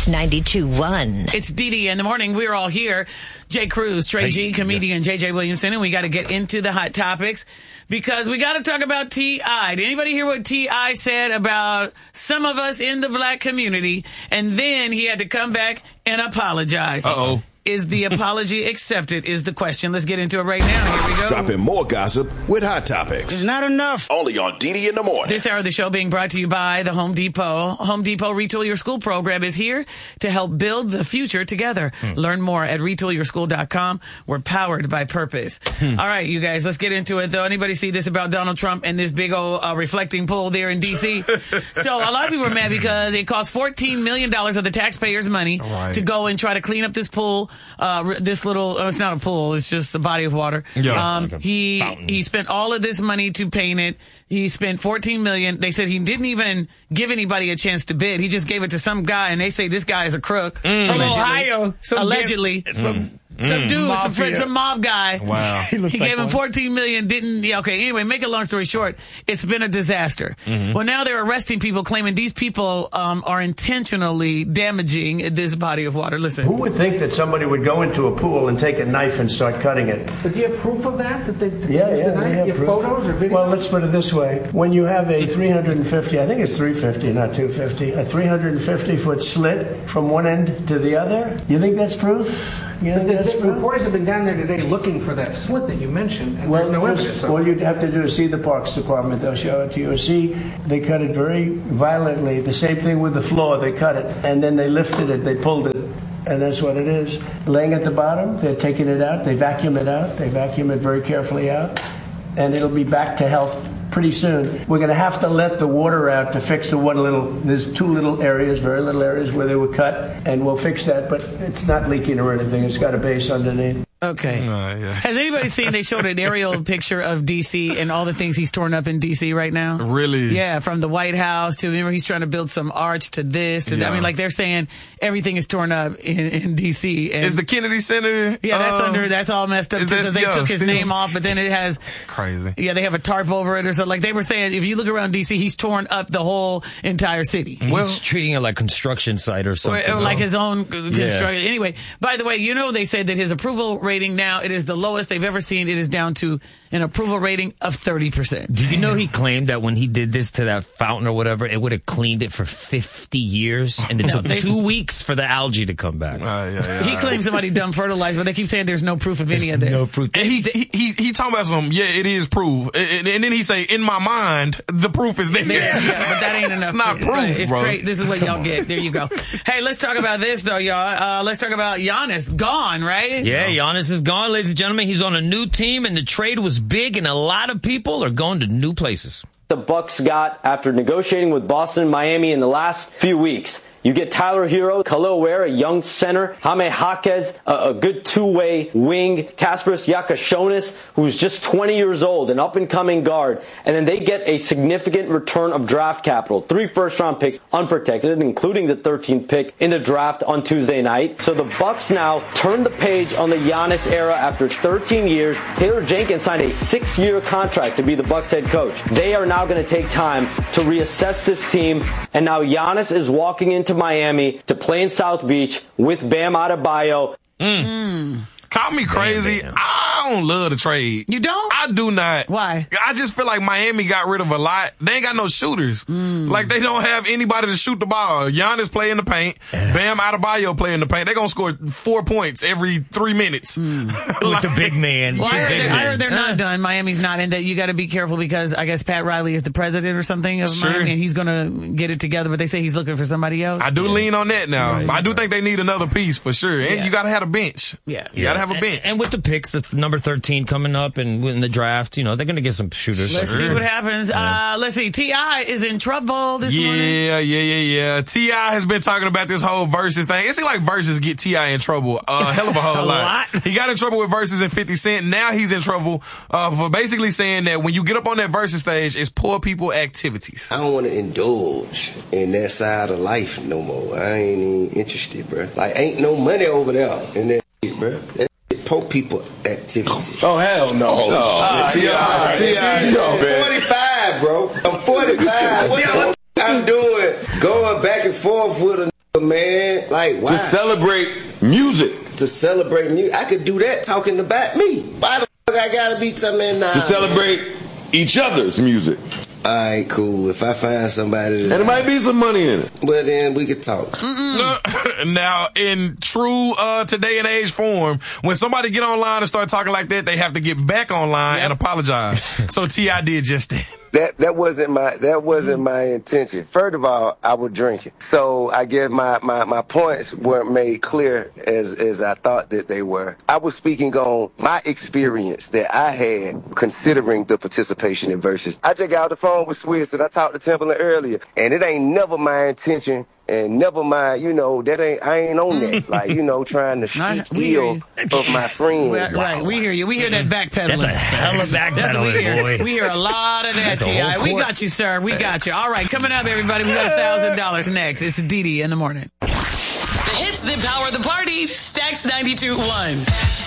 92.1. It's Dee in the morning. We're all here. Jay Cruz, Trey G, comedian JJ Williamson, and we got to get into the hot topics because we got to talk about T.I. Did anybody hear what T.I. said about some of us in the black community? And then he had to come back and apologize. Uh-oh. Is the apology accepted is the question. Let's get into it right now. Here we go. Dropping more gossip with Hot Topics. It's not enough. Only on Dee in the morning. This hour of the show being brought to you by the Home Depot. Home Depot Retool Your School program is here to help build the future together. Learn more at retoolyourschool.com. We're powered by purpose. All right, you guys, let's get into it, though. Anybody see this about Donald Trump and this big old reflecting pool there in D.C.? So a lot of people are mad because it cost $14 million of the taxpayers' money to go and try to clean up this pool. This little, it's not a pool, it's just a body of water. Yeah. He spent all of this money to paint it. He spent $14 million. They said he didn't even give anybody a chance to bid. He just gave it to some guy, and they say this guy is a crook. From Ohio. Allegedly. Some dude, some mob guy. Wow. He gave him $14 million, anyway, make a long story short, it's been a disaster. Well, now they're arresting people claiming these people are intentionally damaging this body of water. Listen. Who would think that somebody would go into a pool and take a knife and start cutting it? But do you have proof of that? That they Yeah, we have your proof. photos or videos? Well, let's put it this way. When you have a 350, I think it's 350, not 250, a 350-foot slit from one end to the other, you think that's proof? You think that's The proof? reporters have been down there today looking for that slit that you mentioned, and there's no evidence of All it. you'd have to do is see the Parks Department. They'll show it to you. See, they cut it very violently. The same thing with the floor. They cut it, and then they lifted it. They pulled it. And that's what it is. Laying at the bottom, they're taking it out. They vacuum it out. They vacuum it very carefully out. And it'll be back to health pretty soon. We're going to have to let the water out to fix there's two little areas, very little areas where they were cut, and we'll fix that, but it's not leaking or anything. It's got a base underneath. Okay. Yeah. Has anybody seen, they showed an aerial picture of D.C. and all the things he's torn up in D.C. right now? Really? Yeah, from the White House to, remember, he's trying to build some arch to this, to that. I mean, like, they're saying everything is torn up in D.C. And is the Kennedy Center? Yeah, that's all messed up, too, because they took his name off, but then it has... Crazy. Yeah, they have a tarp over it or something. Like, they were saying, if you look around D.C., he's torn up the whole entire city. He's treating it like construction site or something. Or like his own construction. Anyway, by the way, they said that his approval rating now, it is the lowest they've ever seen. It is down to an approval rating of 30%. Do you know he claimed that when he did this to that fountain or whatever, it would have cleaned it for 50 years, and it took 2 weeks for the algae to come back. He claims somebody dumb fertilized, but they keep saying there's no proof of any of this. No proof. And he talking about it is proof. And then he say, in my mind, the proof is there. Yeah, but that ain't enough. It's not proof, right. It's bro. great. This is what y'all get. There you go. Hey, let's talk about this, though, y'all. Let's talk about Giannis. Gone, right? Yeah, Giannis is gone, ladies and gentlemen. He's on a new team, and the trade was big, and a lot of people are going to new places. The Bucks got after negotiating with Boston and Miami in the last few weeks. You get Tyler Hero, Khalil Ware, a young center, Jaime Jaquez, a good two-way wing, Kasparas Yakashonis, who's just 20 years old, an up-and-coming guard, and then they get a significant return of draft capital, 3 first-round picks unprotected, including the 13th pick in the draft on Tuesday night. So the Bucks now turn the page on the Giannis era after 13 years. Taylor Jenkins signed a 6-year contract to be the Bucks head coach. They are now going to take time to reassess this team, and now Giannis is walking into Miami to play in South Beach with Bam Adebayo. Call me crazy. I don't love the trade. You don't? I do not. Why? I just feel like Miami got rid of a lot. They ain't got no shooters. Like, they don't have anybody to shoot the ball. Giannis play in the paint. Bam Adebayo play in the paint. They're going to score 4 points every 3 minutes. With the big man. Well, I heard they're not done. Miami's not, and that you got to be careful because I guess Pat Riley is the president or something of Miami, and he's going to get it together, but they say he's looking for somebody else. I do lean on that now. Right. I do think they need another piece for sure. And you got to have a bench. Yeah. You got to have a bench. And with the picks, the number 13 coming up and in the draft, they're going to get some shooters. Let's see what happens. Let's see. T.I. is in trouble this morning. Yeah. T.I. has been talking about this whole Versus thing. It seems like Versus get T.I. in trouble a hell of a whole lot. He got in trouble with Versus and 50 Cent. Now he's in trouble for basically saying that when you get up on that Versus stage, it's poor people activities. I don't want to indulge in that side of life no more. I ain't even interested, bro. Like, ain't no money over there in that shit, bro. That poor people activities. Oh, hell no. T.I., I'm 45, bro. I'm 45. What I'm doing going back and forth with a man. Like, why? To celebrate music. To celebrate music. I could do that talking about me. Why the fuck I gotta be telling me now? To celebrate each other's music. All right, cool. If I find somebody that... And there might be some money in it. Well, then we could talk. Now, in true today and age form, when somebody get online and start talking like that, they have to get back online and apologize. So T.I. did just that. That wasn't my intention. First of all, I was drinking, so I guess my points weren't made clear as I thought that they were. I was speaking on my experience that I had considering the participation in Versus. I just got off the phone with Swiss and I talked to Timberland earlier, and it ain't never my intention. And never mind, I ain't on that. Like, trying to speak ill of my friends. Right, we hear you. We hear that backpedaling. That's a hell of backpedaling, boy. We hear a lot of that, T.I. We got you, sir. We got you. All right, coming up, everybody, we got $1,000 next. It's Didi in the morning. The hits that power the party. Stacks 92.1.